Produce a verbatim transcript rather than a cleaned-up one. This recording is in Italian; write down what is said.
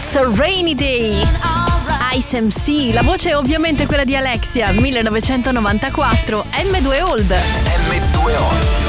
It's a Rainy Day. Ice M C, la voce è ovviamente quella di Alexia, millenovecentonovantaquattro, M due Old. M due Old.